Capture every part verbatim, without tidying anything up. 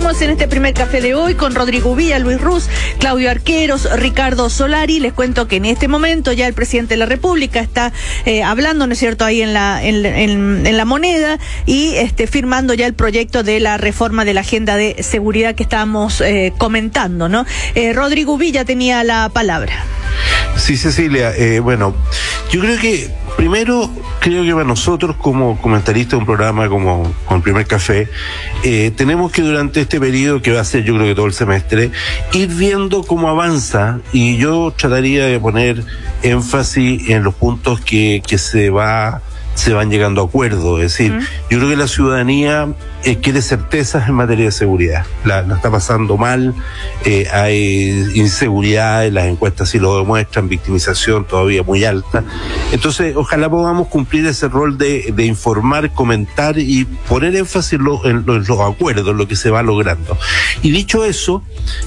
seguimos en este primer café de hoy con Rodrigo Uvilla, Luis Ruz, Claudio Arqueros, Ricardo Solari. Les cuento que en este momento ya el presidente de la República está eh, hablando, ¿no es cierto?, ahí en la en, en, en la moneda y este, firmando ya el proyecto de la reforma de la agenda de seguridad que estábamos eh, comentando, ¿no? Eh, Rodrigo Uvilla tenía la palabra. Sí, Cecilia, eh, bueno, yo creo que primero, creo que para nosotros como comentaristas de un programa como, como el Primer Café, eh, tenemos que durante este periodo, que va a ser yo creo que todo el semestre, ir viendo cómo avanza, y yo trataría de poner énfasis en los puntos que, que se va se van llegando a acuerdos. Es decir, uh-huh. yo creo que la ciudadanía eh, quiere certezas en materia de seguridad. La, la está pasando mal, eh, hay inseguridad, las encuestas sí lo demuestran, victimización todavía muy alta. Entonces, ojalá podamos cumplir ese rol de, de informar, comentar y poner énfasis en, lo, en, lo, en los acuerdos, en lo que se va logrando. Y dicho eso,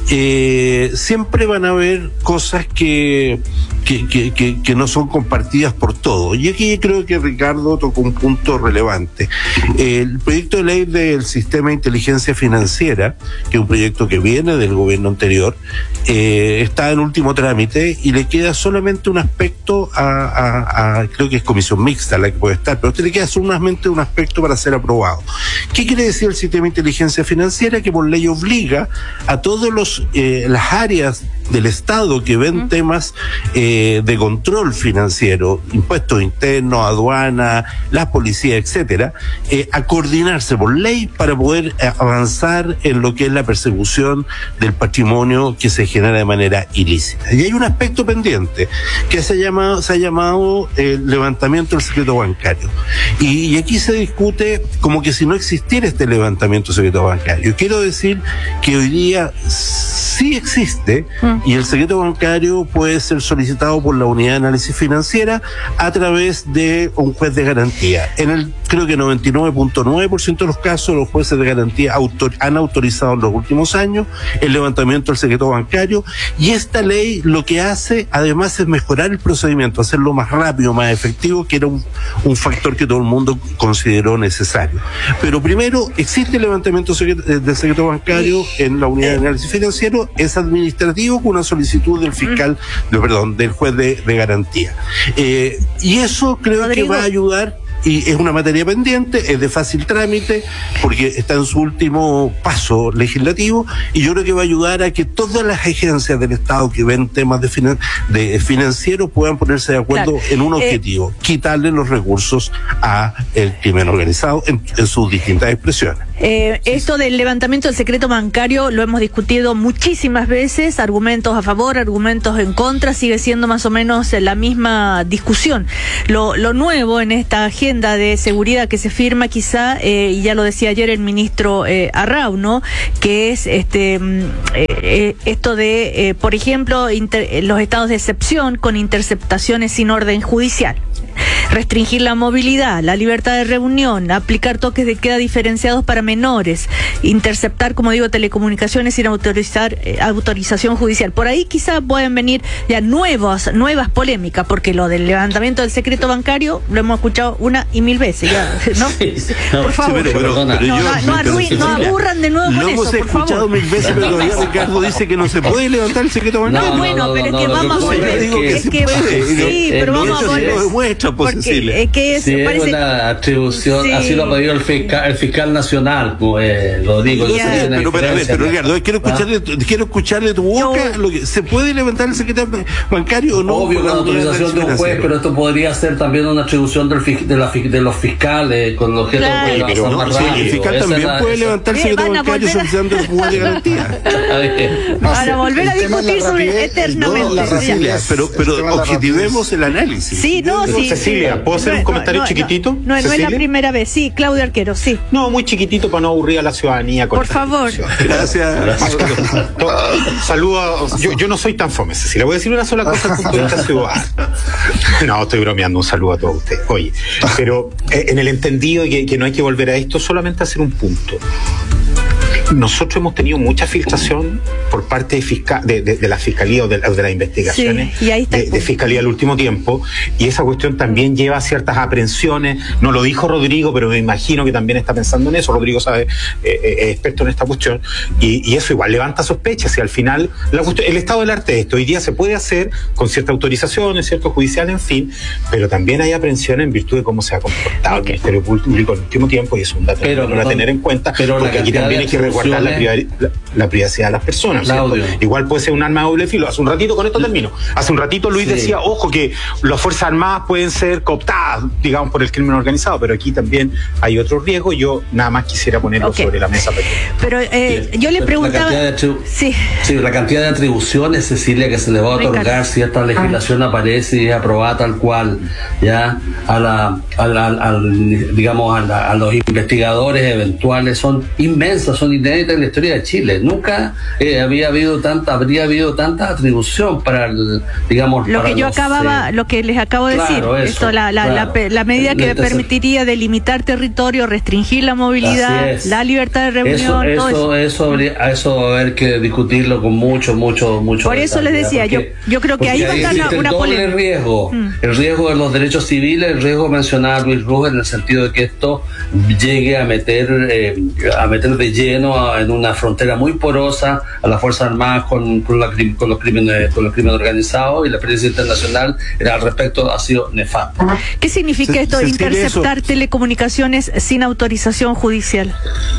eh, siempre van a haber cosas que, que, que, que, que no son compartidas por todos. Y aquí creo que Ricardo tocó un punto relevante. El proyecto de ley del sistema de inteligencia financiera, que es un proyecto que viene del gobierno anterior, eh, está en último trámite y le queda solamente un aspecto a, a, a creo que es comisión mixta la que puede estar, pero a usted le queda solamente un aspecto para ser aprobado. ¿Qué quiere decir el sistema de inteligencia financiera? Que por ley obliga a todos los eh, las áreas del Estado que ven uh-huh. temas eh, de control financiero, impuestos internos, aduana, la policía, etcétera, eh, a coordinarse por ley para poder eh, avanzar en lo que es la persecución del patrimonio que se genera de manera ilícita. Y hay un aspecto pendiente que se ha llamado, se ha llamado el eh, levantamiento del secreto bancario. Y, y aquí se discute como que si no existiera este levantamiento del secreto bancario. Quiero decir que hoy día sí existe, uh-huh. y el secreto bancario puede ser solicitado por la unidad de análisis financiera a través de un juez de garantía. En el, creo que noventa y nueve punto nueve por ciento de los casos, los jueces de garantía autor, han autorizado en los últimos años el levantamiento del secreto bancario, y esta ley lo que hace además es mejorar el procedimiento, hacerlo más rápido, más efectivo, que era un, un factor que todo el mundo consideró necesario. Pero primero, existe el levantamiento del secreto bancario en la unidad de análisis financiero, es administrativo con una solicitud del fiscal, de, perdón, del juez de, de garantía. Eh, y eso creo Rodrigo. que va a ayudar. Y es una materia pendiente, es de fácil trámite, porque está en su último paso legislativo, y yo creo que va a ayudar a que todas las agencias del Estado que ven temas de, finan- de financieros puedan ponerse de acuerdo claro. en un objetivo, eh, quitarle los recursos a el crimen organizado en, en sus distintas expresiones. Eh, esto del levantamiento del secreto bancario lo hemos discutido muchísimas veces, argumentos a favor, argumentos en contra, sigue siendo más o menos la misma discusión. Lo, lo nuevo en esta agenda de seguridad que se firma quizá, eh, y ya lo decía ayer el ministro eh, Arrau, ¿no?, que es este eh, esto de, eh, por ejemplo, inter, los estados de excepción con interceptaciones sin orden judicial. Restringir la movilidad, la libertad de reunión, aplicar toques de queda diferenciados para menores, interceptar, como digo, telecomunicaciones sin autorizar eh, autorización judicial. Por ahí quizá pueden venir ya nuevas, nuevas polémicas, porque lo del levantamiento del secreto bancario lo hemos escuchado una y mil veces ya, ¿no? Sí, no, por favor. Sí, pero, pero, pero, pero no, yo, no, no, arruin, no aburran de nuevo con eso, por favor. Lo hemos escuchado mil veces, pero todavía Ricardo dice que no se puede levantar el secreto bancario. No, bueno, no, no, pero no, es que no, vamos a volver. Digo que es se que puede. Sí, pero vamos a volver. Lo demuestra, pues, Cecilia. Es que es, sí, parece... es una atribución, sí. Así lo ha pedido el fiscal, el fiscal nacional, pues, lo digo. Yeah. Pero, pero, pero, a ver, pero Ricardo, quiero escucharle, ¿Ah? quiero escucharle tu boca. Yo... Lo que, ¿se puede levantar el secreto bancario o no? Obvio, con la autorización de un juez, pero esto podría ser también una atribución del, de, la, de los fiscales con el objeto claro. de la pero no, sí, el fiscal también la, puede esa... levantar el secreto bancario solicitando el juez de garantía. Para volver a discutir sobre eternamente. No, Cecilia, pero, pero objetivemos el análisis. Sí, no, sí. Cecilia, ¿puedo hacer un comentario chiquitito? No, no, no es la primera vez. Sí, Claudio Arquero, sí. No, muy chiquitito para no aburrir a la ciudadanía. Con Por favor. Gracias. Saludos. Yo, yo no soy tan fome, Cecilia. Voy a decir una sola cosa al punto de vista ciudadano. No, estoy bromeando. Un saludo a todos ustedes. Oye, pero eh, en el entendido que, que no hay que volver a esto, solamente hacer un punto. nosotros hemos tenido mucha filtración por parte de, fiscal, de, de, de la Fiscalía o de, de las investigaciones sí, y ahí está de, de Fiscalía del último tiempo, y esa cuestión también lleva a ciertas aprehensiones. No lo dijo Rodrigo, pero me imagino que también está pensando en eso. Rodrigo sabe, eh, es experto en esta cuestión, y, y eso igual levanta sospechas, y al final la cuestión, el estado del arte de esto hoy día se puede hacer con cierta autorización, cierto judicial, en fin, pero también hay aprehensiones en virtud de cómo se ha comportado okay. el Ministerio Público en el último tiempo, y es un dato pero, que no, a tener en cuenta, pero porque aquí también hay que resguardar la, privacidad, la, la privacidad de las personas. Igual puede ser un arma de doble filo. Hace un ratito, con esto termino, hace un ratito Luis sí. decía, ojo, que las Fuerzas Armadas pueden ser cooptadas, digamos, por el crimen organizado, pero aquí también hay otro riesgo. Yo nada más quisiera ponerlo okay. sobre la mesa. Pero eh, yo le preguntaba... La atribu- sí. sí, la cantidad de atribuciones, Cecilia, que se le va a otorgar si esta legislación ah. aparece y es aprobada tal cual, ya, a la, a la, a, digamos, a, la, a los investigadores eventuales son inmensas, son inéditas en la historia de Chile. Nunca eh, había habido tanta, habría habido tanta atribución para el, digamos, lo para que yo los, acababa, eh, lo que les acabo de claro, decir, eso, esto, la, la, claro. la, la medida que Entonces, permitiría delimitar territorio, restringir la movilidad, la libertad de reunión, eso, todo eso, eso, eso, habría, eso va a haber que discutirlo con mucho, mucho, mucho. Por eso les decía, porque, yo, yo creo que ahí va a estar una, una polémica. El riesgo, mm. el riesgo de los derechos civiles, el riesgo mencionado a Luis Ruz, en el sentido de que esto llegue a meter, eh, a meter de lleno a, en una frontera muy porosa a las Fuerzas Armadas con, con, la, con los crímenes, con los crímenes organizados, y la experiencia internacional al respecto ha sido nefasta. ¿Qué significa se, esto de interceptar eso? telecomunicaciones sin autorización judicial?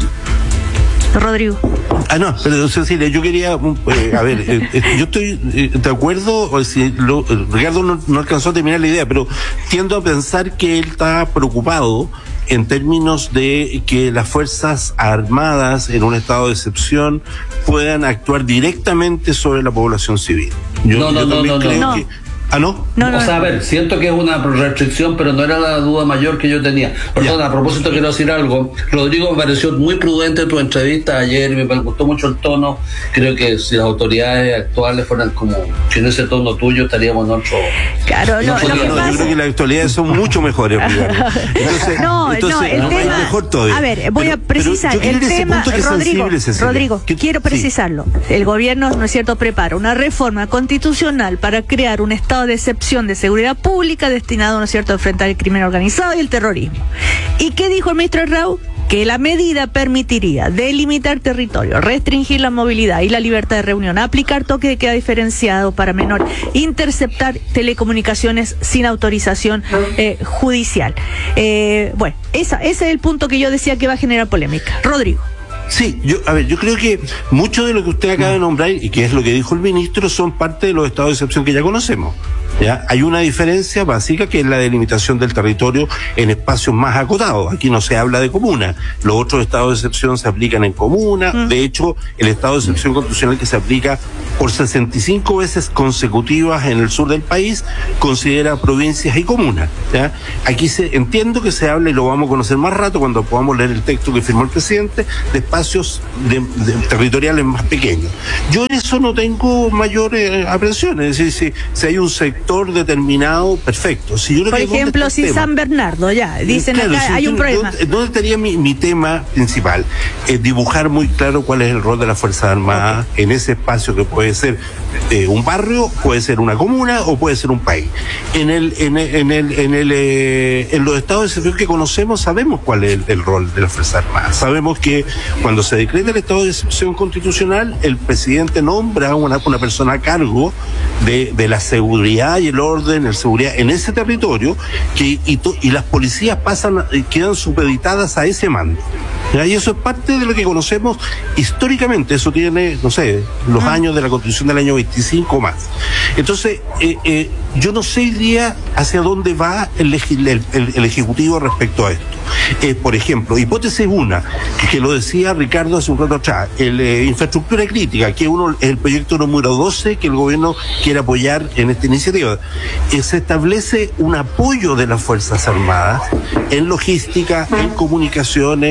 Rodrigo. Ah, no, pero Cecilia, yo quería, eh, a ver, eh, eh, yo estoy eh, de acuerdo, o si lo, Ricardo no, no alcanzó a terminar la idea, pero tiendo a pensar que él está preocupado en términos de que las Fuerzas Armadas en un estado de excepción puedan actuar directamente sobre la población civil. Yo, no, no, yo no, no, creo no. que, ¿Ah, no? No, no? O sea, a ver, siento que es una restricción, pero no era la duda mayor que yo tenía. Perdón, a propósito quiero decir algo. Rodrigo, me pareció muy prudente tu entrevista ayer, me gustó mucho el tono. Creo que si las autoridades actuales fueran como que en ese tono tuyo estaríamos en otro... Claro, no, no, no, no pasa... yo creo que las actualidades son mucho mejores. Entonces, no, entonces, no, el no, tema... mejor todavía. A ver, voy pero, a precisar el tema, Rodrigo, Rodrigo, ¿Qué? quiero precisarlo. Sí. El gobierno, ¿no es cierto?, prepara una reforma constitucional para crear un estado de excepción de seguridad pública destinado, ¿no es cierto?, a enfrentar el crimen organizado y el terrorismo. ¿Y qué dijo el ministro Raúl? Que la medida permitiría delimitar territorio, restringir la movilidad y la libertad de reunión, aplicar toque de queda diferenciado para menores, interceptar telecomunicaciones sin autorización eh, judicial. Eh, bueno, esa, ese es el punto que yo decía que va a generar polémica. Rodrigo. Sí, yo, a ver, yo creo que mucho de lo que usted acaba de nombrar, y que es lo que dijo el ministro, son parte de los estados de excepción que ya conocemos. ¿Ya? Hay una diferencia básica, que es la delimitación del territorio en espacios más acotados. Aquí no se habla de comuna. Los otros estados de excepción se aplican en comuna. Mm. De hecho, el estado de excepción constitucional que se aplica por sesenta y cinco veces consecutivas en el sur del país considera provincias y comunas. ¿Ya? Aquí se entiendo que se habla, y lo vamos a conocer más rato cuando podamos leer el texto que firmó el presidente, de espacios de, de, territoriales más pequeños. Yo en eso no tengo mayores eh, aprensiones. Es decir, si, si hay un sector determinado, perfecto. Si yo Por ejemplo, si San Bernardo, ya, dicen claro, acá, si hay yo, un problema. ¿Dónde estaría mi, mi tema principal? Eh, dibujar muy claro cuál es el rol de las Fuerzas Armadas okay. en ese espacio, que puede ser eh, un barrio, puede ser una comuna o puede ser un país. En el, en el, en el, en el, eh, en los estados de excepción que conocemos, sabemos cuál es el, el rol de las Fuerzas Armadas. Sabemos que cuando se decreta el estado de excepción constitucional, el presidente nombra una, una persona a cargo de, de la seguridad y el orden, el seguridad en ese territorio, que y, to, y las policías pasan, quedan supeditadas a ese mando. ¿Ya? Y eso es parte de lo que conocemos históricamente. Eso tiene, no sé, los ah. años de la Constitución del año veinticinco más. Entonces, eh, eh, yo no sé hoy día hacia dónde va el, el, el, el Ejecutivo respecto a esto. Eh, por ejemplo, hipótesis una, que lo decía Ricardo hace un rato atrás, el eh, infraestructura crítica, que uno es el proyecto número doce que el gobierno quiere apoyar en esta iniciativa. Eh, se establece un apoyo de las Fuerzas Armadas en logística, en comunicaciones,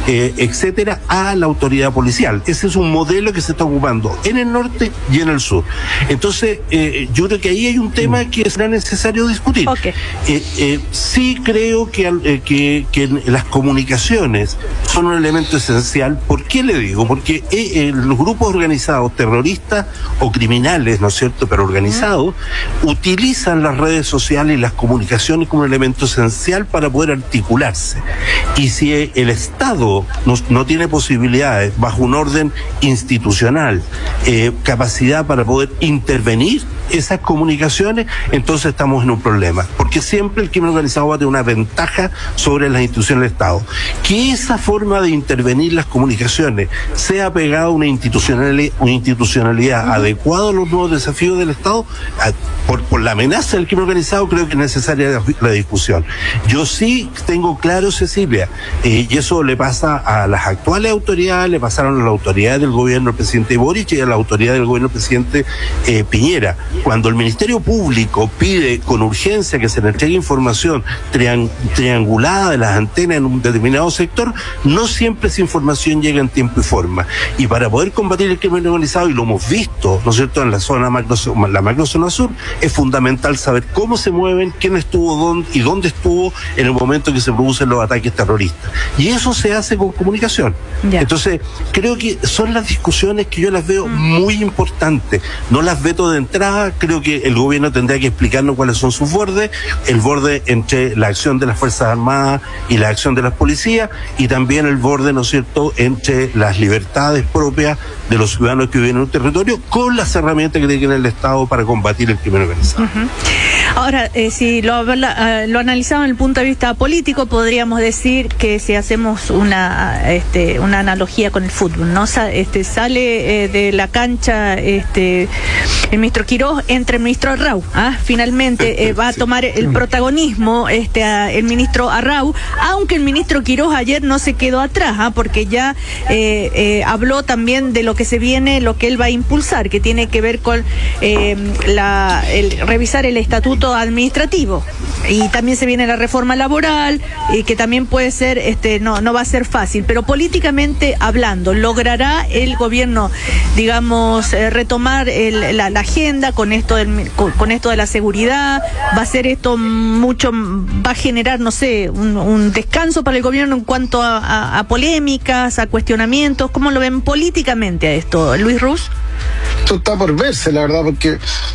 eh, etcétera, a la autoridad policial. Ese es un modelo que se está ocupando en el norte y en el sur. Entonces, eh, yo creo que ahí hay un tema que será necesario discutir. Okay. Eh, eh, sí creo que, eh, que, que las comunicaciones son un elemento esencial. ¿Por qué le digo? Porque eh, eh, los grupos organizados, terroristas o criminales, ¿no es cierto?, pero organizados, uh-huh. utilizan las redes sociales y las comunicaciones como un elemento esencial para poder articularse. Y si el Estado no, no tiene posibilidades, bajo un orden institucional, eh, capacidad para poder intervenir esas comunicaciones, entonces estamos en un problema, porque siempre el crimen organizado va a tener una ventaja sobre las instituciones del Estado. Que esa forma de intervenir las comunicaciones sea pegada a una institucionalidad, una institucionalidad uh-huh. adecuada a los nuevos desafíos del Estado, a, por, por la amenaza del crimen organizado, creo que es necesaria la, la discusión. Yo sí tengo claro, Cecilia, eh, y eso le pasa a las actuales autoridades, le pasaron a la autoridad del gobierno del presidente Boric y a la autoridad del gobierno del presidente eh, Piñera. Cuando el Ministerio Público pide con urgencia que se le entregue información triang- triangulada de las antenas en un determinado sector, no siempre esa información llega en tiempo y forma. Y para poder combatir el crimen organizado, y lo hemos visto, ¿no es cierto?, en la zona macro, la macrozona sur, es fundamental saber cómo se mueven, quién estuvo dónde y dónde estuvo en el momento que se producen los ataques terroristas. Y eso se hace con comunicación. Yeah. Entonces, creo que son las discusiones que yo las veo mm. muy importantes. No las veto de entrada. Creo que el gobierno tendrá que explicarnos cuáles son sus bordes, el borde entre la acción de las Fuerzas Armadas y la acción de las policías, y también el borde, ¿no es cierto?, entre las libertades propias de los ciudadanos que viven en un territorio con las herramientas que tiene el Estado para combatir el crimen organizado. Uh-huh. Ahora, eh, si lo, uh, lo analizamos en el punto de vista político, podríamos decir que si hacemos una este, una analogía con el fútbol, ¿no? Sa- este, sale eh, de la cancha este, el ministro Quirós, entre el ministro Arrau. ¿ah? Finalmente eh, va a tomar el protagonismo este, a, el ministro Arrau, aunque el ministro Quirós ayer no se quedó atrás, ¿ah? porque ya eh, eh, habló también de lo que se viene, lo que él va a impulsar, que tiene que ver con eh, la, el, revisar el estatuto administrativo, y también se viene la reforma laboral, y que también puede ser, este, no, no va a ser fácil, pero políticamente hablando, ¿logrará el gobierno, digamos, eh, retomar el, la, la agenda con esto del, con, con esto de la seguridad? ¿Va a ser esto mucho, va a generar, no sé, un, un descanso para el gobierno en cuanto a, a, a polémicas, a cuestionamientos? ¿Cómo lo ven políticamente a esto, Luis Ruz? Esto está por verse, la verdad, porque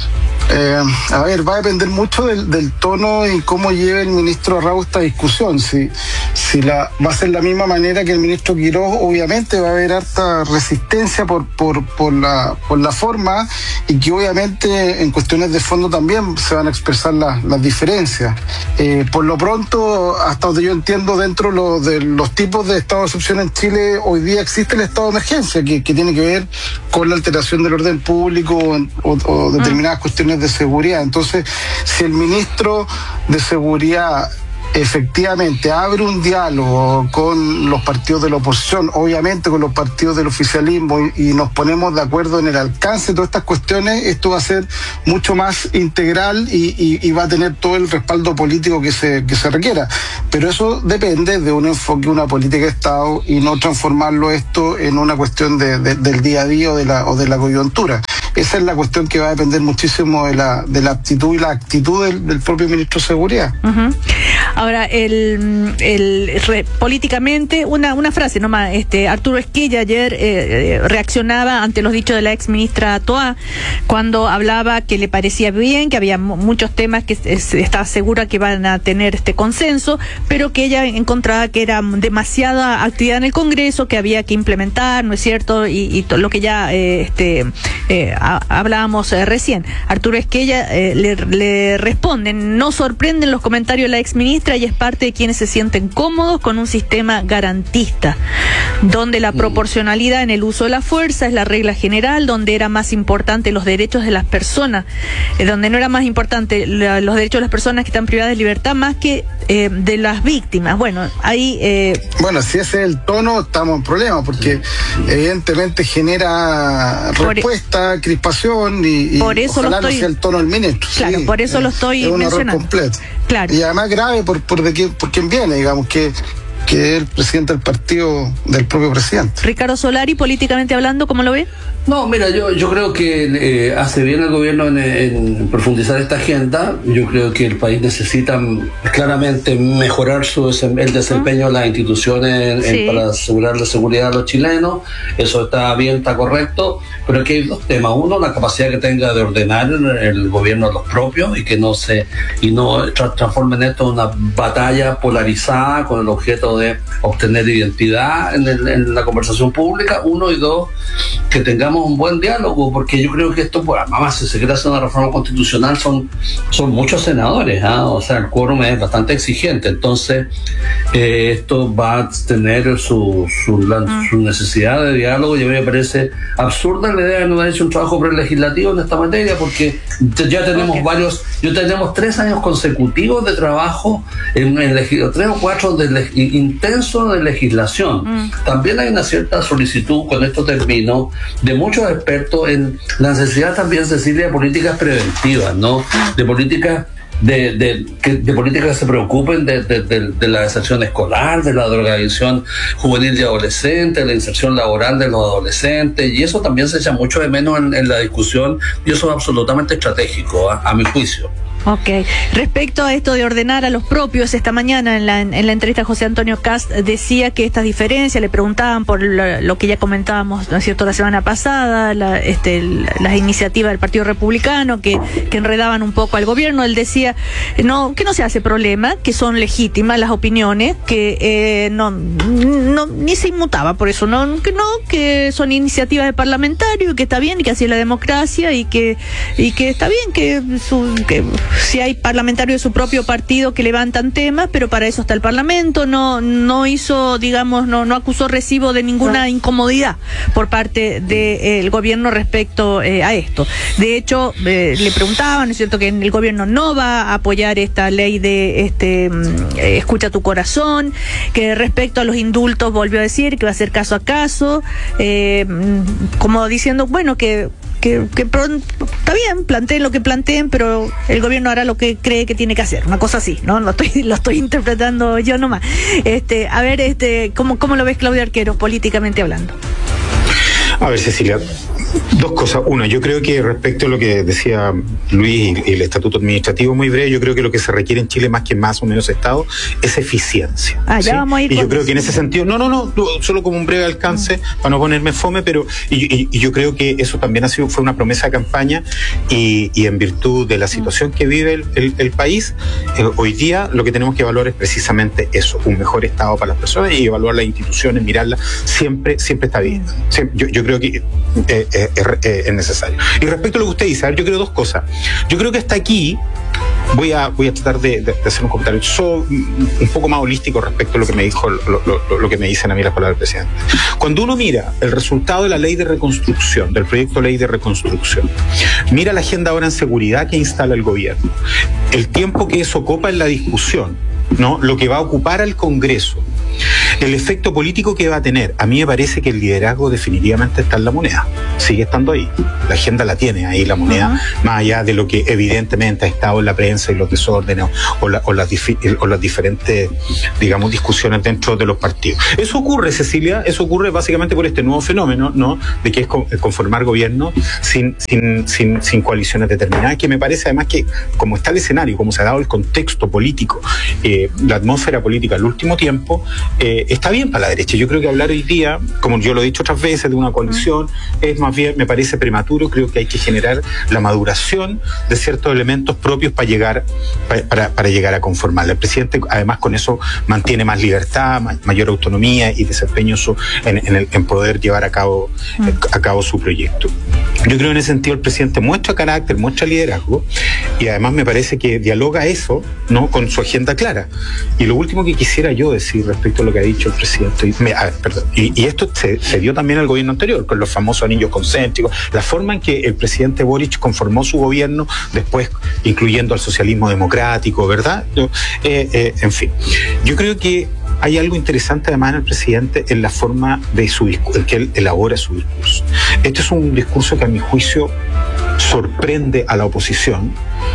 Eh, a ver, va a depender mucho del, del tono y cómo lleve el ministro Arrau esta discusión. Si, si la, va a ser la misma manera que el ministro Quirós, obviamente va a haber harta resistencia por, por, por, la, por la forma, y que obviamente en cuestiones de fondo también se van a expresar la, las diferencias. Eh, por lo pronto, hasta donde yo entiendo, dentro lo, de los tipos de estado de excepción en Chile, hoy día existe el estado de emergencia, que, que tiene que ver con la alteración del orden público o, o determinadas mm. cuestiones de seguridad. Entonces, si el ministro de Seguridad efectivamente abre un diálogo con los partidos de la oposición, obviamente con los partidos del oficialismo, y, y nos ponemos de acuerdo en el alcance de todas estas cuestiones, esto va a ser mucho más integral y, y, y va a tener todo el respaldo político que se, que se requiera. Pero eso depende de un enfoque, una política de Estado, y no transformarlo esto en una cuestión de, de, del día a día o de la, o de la coyuntura. Esa es la cuestión que va a depender muchísimo de la, de la aptitud y la actitud del, del propio ministro de Seguridad. Uh-huh. Ahora, el, el re, políticamente, una, una frase nomás, este, Arturo Esquella ayer eh, reaccionaba ante los dichos de la ex ministra Toá, cuando hablaba que le parecía bien, que había m- muchos temas que es, estaba segura que van a tener este consenso, pero que ella encontraba que era demasiada actividad en el Congreso, que había que implementar, ¿no es cierto? Y, y to, lo que ya eh, este eh, a, hablábamos eh, recién. Arturo Esquella eh, le, le responden: no sorprenden los comentarios de la ex ministra, y es parte de quienes se sienten cómodos con un sistema garantista, donde la proporcionalidad en el uso de la fuerza es la regla general, donde era más importante los derechos de las personas, eh, donde no era más importante la, los derechos de las personas que están privadas de libertad más que eh, de las víctimas. Bueno, ahí... Eh... Bueno, si ese es el tono, estamos en problemas, porque evidentemente genera respuesta, por, crispación, y, y por eso ojalá lo estoy, no sea el tono del ministro. Claro, sí, por eso es, lo estoy es un mencionando. error completo. Claro. Y además grave por, por, de quién, por quién viene, digamos, que que es el presidente del partido del propio presidente. Ricardo Solari, políticamente hablando, ¿cómo lo ve? No, mira, yo yo creo que eh, hace bien el gobierno en, en profundizar esta agenda. Yo creo que el país necesita claramente mejorar su el desempeño de las instituciones sí. en, para asegurar la seguridad de los chilenos. Eso está bien, está correcto, pero aquí hay dos temas. Uno, la capacidad que tenga de ordenar el, el gobierno a los propios y que no se y no tra transformen esto en una batalla polarizada con el objeto de obtener identidad en, el, en la conversación pública. Uno y dos, que tengamos un buen diálogo, porque yo creo que esto, pues, además, si se quiere hacer una reforma constitucional, son, son muchos senadores, ¿eh? O sea, el quórum es bastante exigente, entonces eh, esto va a tener su, su, la, su necesidad de diálogo, y a mí me parece absurda la idea de no haber hecho un trabajo prelegislativo en esta materia, porque ya tenemos okay. varios, ya tenemos tres años consecutivos de trabajo en, en legis, tres o cuatro de leg, intenso de legislación. Mm. También hay una cierta solicitud, con esto termino, de muchos expertos en la necesidad también, Cecilia, de políticas preventivas, ¿no? De políticas de, de, de, de políticas que se preocupen de, de, de, de la deserción escolar, de la drogadicción juvenil y adolescente, de la inserción laboral de los adolescentes, y eso también se echa mucho de menos en, en la discusión, y eso es absolutamente estratégico, ¿eh? A mi juicio. Ok. Respecto a esto de ordenar a los propios, esta mañana en la, en la entrevista José Antonio Kast decía que estas diferencias, le preguntaban por lo, lo que ya comentábamos, ¿no es cierto?, la semana pasada, la, este, las iniciativas del Partido Republicano que, que enredaban un poco al gobierno. Él decía no, que no se hace problema, que son legítimas las opiniones, que eh, no, no ni se inmutaba por eso, no, que no, que son iniciativas de parlamentarios, y que está bien, y que así es la democracia, y que, y que está bien que su, que si hay parlamentarios de su propio partido que levantan temas, pero para eso está el Parlamento. No no hizo, digamos, no no acusó recibo de ninguna incomodidad por parte del gobierno respecto eh, a esto. De hecho, eh, le preguntaban, ¿no es cierto?, que el gobierno no va a apoyar esta ley de este eh, escucha tu corazón, que respecto a los indultos volvió a decir que va a hacer caso a caso, eh, como diciendo, bueno, que Que, que pronto, está bien, planteen lo que planteen, pero el gobierno hará lo que cree que tiene que hacer, una cosa así, ¿no? Lo estoy, lo estoy interpretando yo nomás. Este, a ver, este, ¿cómo, cómo lo ves, Claudio Arquero, políticamente hablando? A ver, Cecilia, dos cosas. Una, yo creo que respecto a lo que decía Luis y el estatuto administrativo, muy breve, yo creo que lo que se requiere en Chile, más que más o menos Estado, es eficiencia. Ah, ya, ¿sí? Vamos a ir y yo con creo eso. que en ese sentido, no, no, no, solo como un breve alcance, mm. para no ponerme fome, pero y, y, y yo creo que eso también ha sido, fue una promesa de campaña, y, y en virtud de la situación que vive el, el, el país, eh, hoy día lo que tenemos que evaluar es precisamente eso, un mejor Estado para las personas, y evaluar las instituciones, mirarlas, siempre, siempre está bien. Siempre, yo, yo creo que eh, eh, eh, es necesario. Y respecto a lo que usted dice, a ver, yo creo dos cosas. Yo creo que hasta aquí voy a voy a tratar de, de, de hacer un comentario so, un poco más holístico respecto a lo que me dijo lo, lo, lo que me dicen a mí las palabras del presidente. Cuando uno mira el resultado de la ley de reconstrucción, del proyecto de ley de reconstrucción, mira la agenda ahora en seguridad que instala el gobierno, el tiempo que eso ocupa en la discusión, ¿no?, lo que va a ocupar al Congreso, el efecto político que va a tener, a mí me parece que el liderazgo definitivamente está en la moneda, sigue estando ahí, la agenda la tiene ahí la moneda, uh-huh. más allá de lo que evidentemente ha estado en la prensa y los desórdenes o, la, o, las, o las diferentes, digamos, discusiones dentro de los partidos. Eso ocurre, Cecilia, eso ocurre básicamente por este nuevo fenómeno, ¿no?, de que es conformar gobierno sin, sin, sin, sin coaliciones determinadas, que me parece además que, como está el escenario, como se ha dado el contexto político, eh, la atmósfera política el último tiempo, eh, está bien para la derecha. Yo creo que hablar hoy día, como yo lo he dicho otras veces, de una coalición, es más bien, me parece prematuro. Creo que hay que generar la maduración de ciertos elementos propios para llegar, para, para, para llegar a conformarla. El presidente, además, con eso mantiene más libertad, mayor autonomía y desempeño su, en, en, el, en poder llevar a cabo, mm. a cabo su proyecto. Yo creo que en ese sentido el presidente muestra carácter, muestra liderazgo, y además me parece que dialoga eso, ¿no?, con su agenda clara. Y lo último que quisiera yo decir respecto a lo que ha dicho el presidente, me, a ver, perdón, y, y esto se, se dio también al gobierno anterior, con los famosos anillos concéntricos, la forma en que el presidente Boric conformó su gobierno, después incluyendo al socialismo democrático, ¿verdad? Eh, eh, en fin, yo creo que hay algo interesante además en el presidente en la forma de su discurso, en que él elabora su discurso. Este es un discurso que a mi juicio sorprende a la oposición,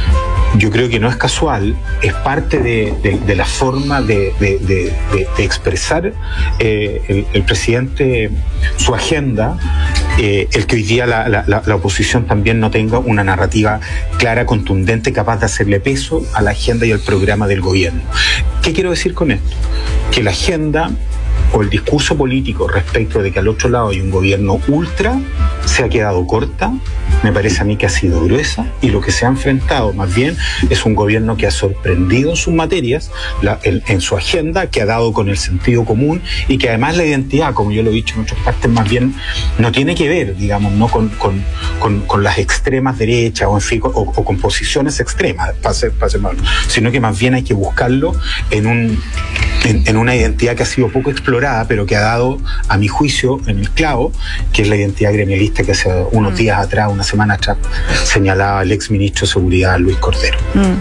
yo creo que no es casual, es parte de, de, de la forma de, de, de, de, de expresar eh, el, el presidente su agenda, eh, el que hoy día la, la, la oposición también no tenga una narrativa clara, contundente, capaz de hacerle peso a la agenda y al programa del gobierno. ¿Qué quiero decir con esto? Que la agenda o el discurso político respecto de que al otro lado hay un gobierno ultra se ha quedado corta, me parece a mí que ha sido gruesa, y lo que se ha enfrentado más bien es un gobierno que ha sorprendido en sus materias, la, el, en su agenda, que ha dado con el sentido común, y que además la identidad, como yo lo he dicho en otras partes, más bien no tiene que ver, digamos, no con, con, con, con las extremas derechas o, en fin, o, o con posiciones extremas, para ser, para ser malo, sino que más bien hay que buscarlo en un en, en una identidad que ha sido poco explorada, pero que ha dado, a mi juicio, en el clavo, que es la identidad gremialista que hace unos días atrás, una semana atrás, señalaba el ex ministro de Seguridad, Luis Cordero.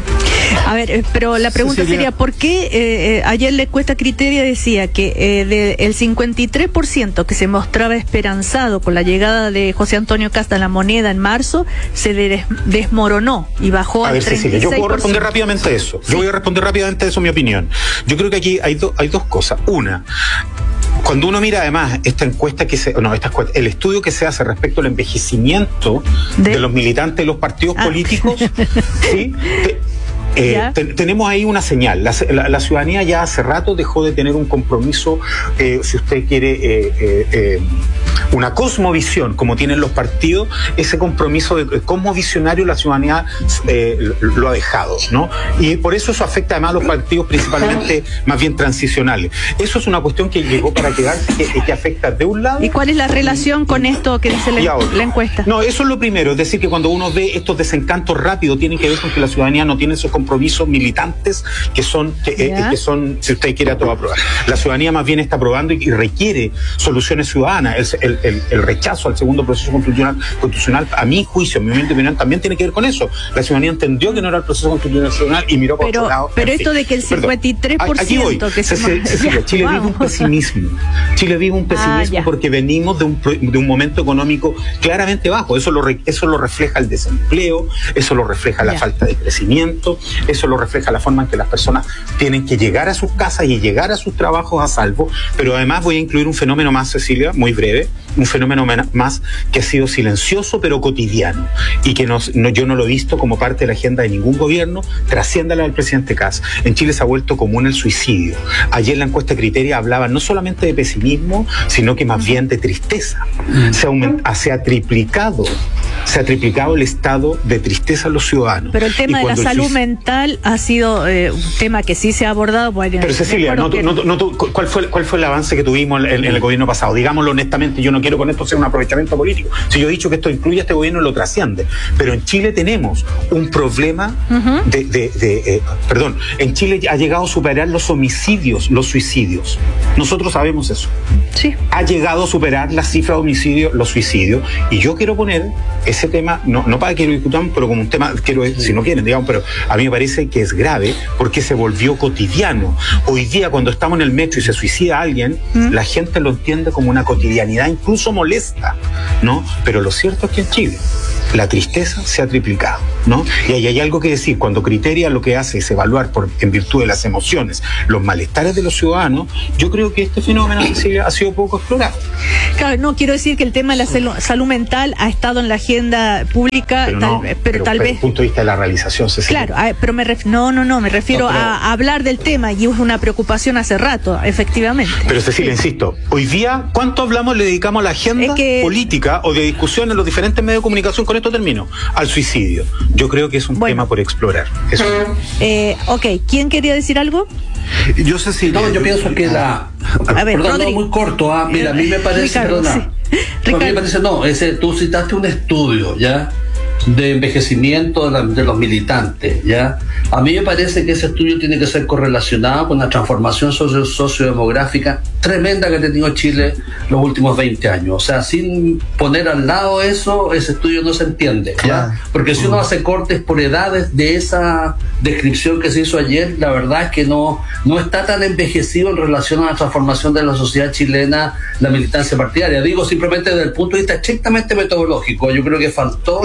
Mm. A ver, pero la pregunta Cecilia. sería, ¿por qué eh, ayer la encuesta Criteria decía que eh, del cincuenta y tres por ciento que se mostraba esperanzado con la llegada de José Antonio Kast a La Moneda en marzo, se des desmoronó y bajó a al ver, treinta y seis por ciento? Cecilia, yo puedo responder rápidamente eso. Sí. Yo voy a responder rápidamente eso, mi opinión. Yo creo que aquí hay, do, hay dos cosas. Una, cuando uno mira además esta encuesta que se, no, esta encuesta, el estudio que se hace respecto al envejecimiento de, de los militantes de los partidos ah. políticos, ¿sí? Te, Eh, ten, tenemos ahí una señal. La, la, la ciudadanía ya hace rato dejó de tener un compromiso, eh, si usted quiere, eh, eh, eh, una cosmovisión, como tienen los partidos. Ese compromiso de, de cosmovisionario la ciudadanía eh, lo ha dejado, ¿no? Y por eso eso afecta además a los partidos principalmente más bien transicionales. Eso es una cuestión que llegó para quedarse, que, que afecta de un lado. ¿Y cuál es la relación con esto que dice la, la encuesta? No, eso es lo primero. Es decir, que cuando uno ve estos desencantos rápidos, tienen que ver con que la ciudadanía no tiene esos compromisos militantes que son, que, eh, que son, si usted quiere, a todo aprobar. La ciudadanía más bien está aprobando y, y requiere soluciones ciudadanas. El, el, el rechazo al segundo proceso constitucional, constitucional, a mi juicio, a mi opinión, también tiene que ver con eso. La ciudadanía entendió que no era el proceso constitucional y miró por pero, otro lado. Pero esto fin. de que el cincuenta y tres por ciento Aquí voy. que se, se, se, se, Chile vive un pesimismo. Chile vive un pesimismo ah, porque venimos de un, de un momento económico claramente bajo. Eso lo, eso lo refleja el desempleo, eso lo refleja la ya. falta de crecimiento, eso lo refleja la forma en que las personas tienen que llegar a sus casas y llegar a sus trabajos a salvo. Pero además voy a incluir un fenómeno más, Cecilia, muy breve, un fenómeno más que ha sido silencioso pero cotidiano y que nos, no, yo no lo he visto como parte de la agenda de ningún gobierno, trasciende la del presidente Kast. En Chile se ha vuelto común el suicidio. Ayer la encuesta Criteria hablaba no solamente de pesimismo, sino que más bien de tristeza. Se ha, aument- se ha triplicado se ha triplicado el estado de tristeza en los ciudadanos. Pero el tema de la salud suicidio... mental ha sido eh, un tema que sí se ha abordado. Bueno, pero Cecilia, no, que... no, no, no, ¿cuál, fue, ¿cuál fue el avance que tuvimos en, en el gobierno pasado? Digámoslo honestamente, yo no quiero con esto ser un aprovechamiento político. Si yo he dicho que esto incluye a este gobierno, lo trasciende. Pero en Chile tenemos un problema uh-huh. de... de, de eh, perdón, en Chile ha llegado a superar los homicidios, los suicidios. Nosotros sabemos eso. Sí. Ha llegado a superar la cifra de homicidios, los suicidios. Y yo quiero poner ese tema, no, no para que lo discutamos, pero como un tema, quiero, si no quieren, digamos, pero a mí me parece que es grave porque se volvió cotidiano. Hoy día, cuando estamos en el metro y se suicida alguien, ¿Mm? la gente lo entiende como una cotidianidad, incluso molesta, ¿no? Pero lo cierto es que en Chile la tristeza se ha triplicado, ¿no? Y ahí hay algo que decir. Cuando Criteria lo que hace es evaluar por, en virtud de las emociones, los malestares de los ciudadanos, yo creo que este fenómeno, Cecilia, ha sido poco explorado. Claro, no, quiero decir que el tema de la salud mental ha estado en la agenda pública, pero, tal, no, pero, pero tal pero vez... Desde el punto de vista de la realización, Cecilia. Claro, pero me ref, no, no, no, me refiero no, pero, a, a hablar del tema y es una preocupación hace rato, efectivamente. Pero Cecilia, sí. insisto, hoy día, ¿cuánto hablamos, le dedicamos a la agenda es que... política o de discusión en los diferentes medios de comunicación? Con esto termino. Al suicidio. Yo creo que es un bueno. tema por explorar. Eso. Eh, ok, ¿quién quería decir algo? Yo sé si... No, yo pienso que la... A ver, perdón, no, muy corto, ¿ah? Mira, a mí me parece... Ricardo, perdona, sí. a mí me parece, no, ese, tú citaste un estudio, ¿ya? De envejecimiento de, la, de los militantes, ¿ya? A mí me parece que ese estudio tiene que ser correlacionado con la transformación socio, sociodemográfica tremenda que ha tenido Chile los últimos veinte años. O sea, sin poner al lado eso, ese estudio no se entiende, ¿ya? Porque si uno hace cortes por edades de esa descripción que se hizo ayer, la verdad es que no, no está tan envejecido en relación a la transformación de la sociedad chilena, la militancia partidaria. Digo simplemente desde el punto de vista estrictamente metodológico. Yo creo que faltó en esa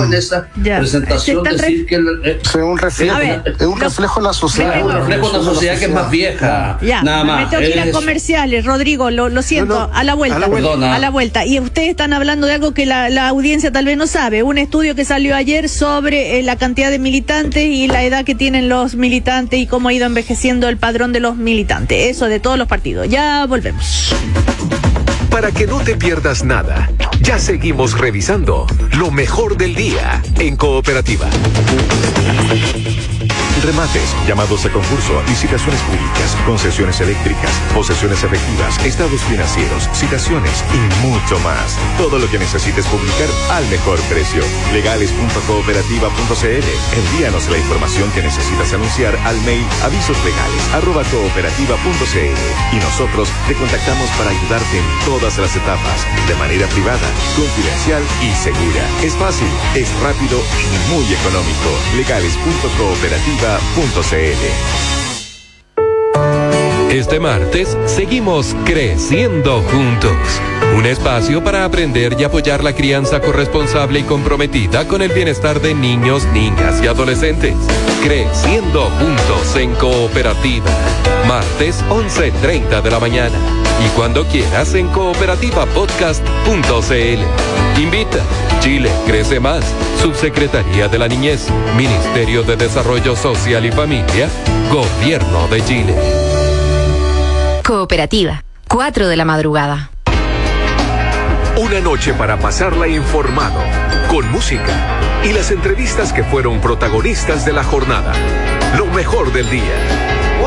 esta Ya. presentación Se están decir re- que el, eh, Es un reflejo, A ver, es un lo- reflejo de la sociedad. es un reflejo de una sociedad que es más vieja. Ya, nada me más. tengo que ir a Es- comerciales, Rodrigo, lo, lo siento, No, no, a la vuelta. a la vuelta. Perdona. A la vuelta. Y ustedes están hablando de algo que la, la audiencia tal vez no sabe. Un estudio que salió ayer sobre eh, la cantidad de militantes y la edad que tienen los militantes y cómo ha ido envejeciendo el padrón de los militantes. Eso de todos los partidos. Ya volvemos. Para que no te pierdas nada, ya seguimos revisando lo mejor del día en Cooperativa. Remates, llamados a concurso, licitaciones públicas, concesiones eléctricas, posesiones efectivas, estados financieros, citaciones y mucho más. Todo lo que necesites publicar al mejor precio. legales punto cooperativa punto c l. Envíanos la información que necesitas anunciar al mail avisoslegales arroba cooperativa punto c l y nosotros te contactamos para ayudarte en todas las etapas, de manera privada, confidencial y segura. Es fácil, es rápido y muy económico. legales punto cooperativa punto c l. Este martes seguimos creciendo juntos. Un espacio para aprender y apoyar la crianza corresponsable y comprometida con el bienestar de niños, niñas y adolescentes. Creciendo juntos en Cooperativa. Martes once treinta de la mañana. Y cuando quieras en cooperativa podcast punto c l. Invita. Chile crece más. Subsecretaría de la Niñez. Ministerio de Desarrollo Social y Familia. Gobierno de Chile. Cooperativa, cuatro de la madrugada. Una noche para pasarla informado, con música y las entrevistas que fueron protagonistas de la jornada. Lo mejor del día.